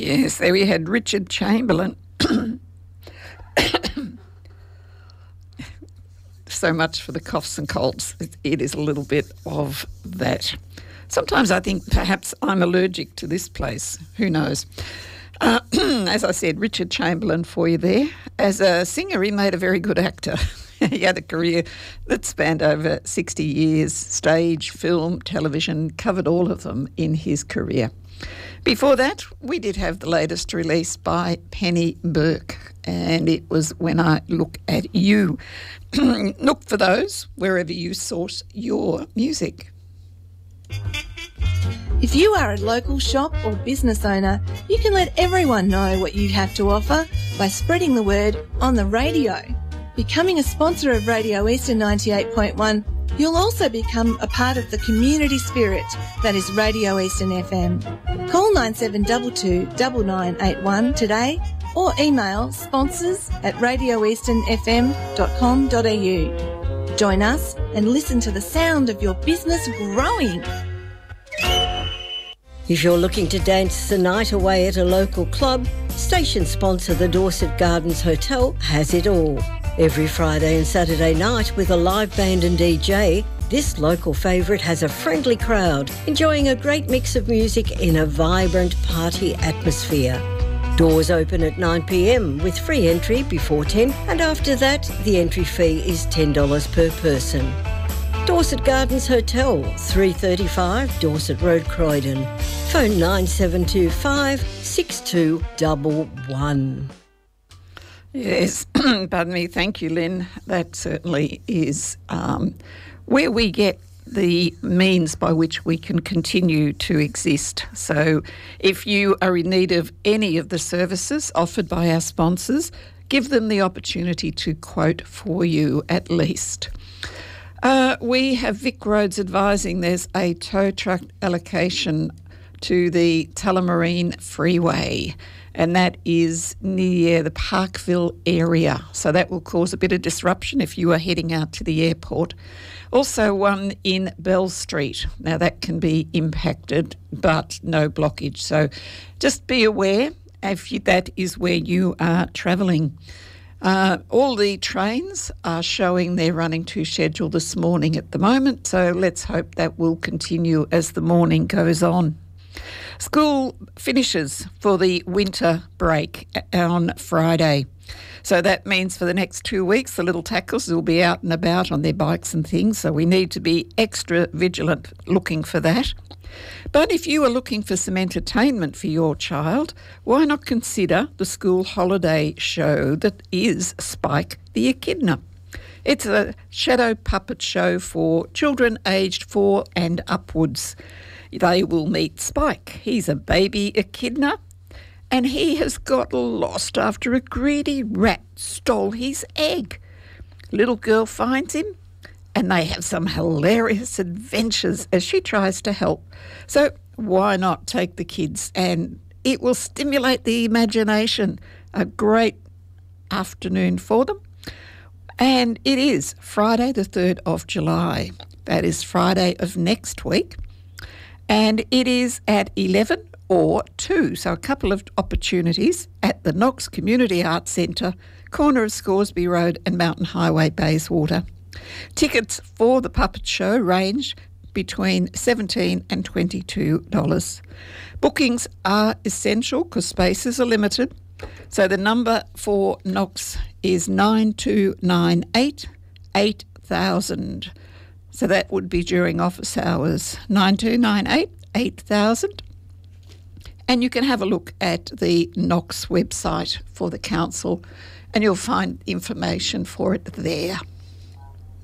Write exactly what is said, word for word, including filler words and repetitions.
Yes, there we had Richard Chamberlain. So much for the coughs and colds. It, it is a little bit of that. Sometimes I think perhaps I'm allergic to this place. Who knows? Uh, as I said, Richard Chamberlain for you there. As a singer, he made a very good actor. He had a career that spanned over sixty years, stage, film, television, covered all of them in his career. Before that, we did have the latest release by Penny Burke, and it was When I Look at You. Look for those wherever you source your music. If you are a local shop or business owner, you can let everyone know what you have to offer by spreading the word on the radio. Becoming a sponsor of Radio Eastern ninety-eight point one, you'll also become a part of the community spirit that is Radio Eastern F M. Call nine seven two two, nine nine eight one today or email sponsors at radio eastern f m dot com dot a u. Join us and listen to the sound of your business growing. If you're looking to dance the night away at a local club, station sponsor the Dorset Gardens Hotel has it all. Every Friday and Saturday night with a live band and D J, this local favourite has a friendly crowd enjoying a great mix of music in a vibrant party atmosphere. Doors open at nine p m with free entry before ten, and after that the entry fee is ten dollars per person. Dorset Gardens Hotel, three thirty-five Dorset Road, Croydon. Phone nine seven two five, six two one one. Yes, pardon me. Thank you, Lynn. That certainly is um, where we get the means by which we can continue to exist. So if you are in need of any of the services offered by our sponsors, give them the opportunity to quote for you at least. Uh, we have Vic Roads advising there's a tow truck allocation to the Tullamarine Freeway, and that is near the Parkville area. So that will cause a bit of disruption if you are heading out to the airport. Also one in Bell Street. Now that can be impacted, but no blockage. So just be aware if you, that is where you are travelling. Uh, all the trains are showing they're running to schedule this morning at the moment, so let's hope that will continue as the morning goes on. School finishes for the winter break on Friday. So that means for the next two weeks, the little tackles will be out and about on their bikes and things, so we need to be extra vigilant looking for that. But if you are looking for some entertainment for your child, why not consider the school holiday show that is Spike the Echidna? It's a shadow puppet show for children aged four and upwards. They will meet Spike. He's a baby echidna, and he has got lost after a greedy rat stole his egg. Little girl finds him, and they have some hilarious adventures as she tries to help. So why not take the kids, and it will stimulate the imagination. A great afternoon for them. And it is Friday the third of July. That is Friday of next week. And it is at eleven or two, so a couple of opportunities at the Knox Community Arts Centre, corner of Scoresby Road and Mountain Highway, Bayswater. Tickets for the puppet show range between seventeen dollars and twenty-two dollars. Bookings are essential because spaces are limited, so the number for Knox is nine two nine eight, eight thousand. So that would be during office hours, nine two nine eight, eight thousand. And you can have a look at the Knox website for the council and you'll find information for it there.